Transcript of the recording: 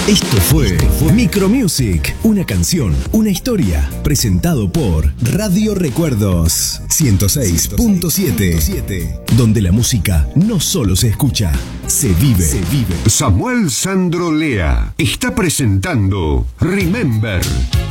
Esto fue Micromusic, una canción, una historia, presentado por Radio Recuerdos 106.7, donde la música no solo se escucha, se vive. Samuel Sandro Lea está presentando Remember.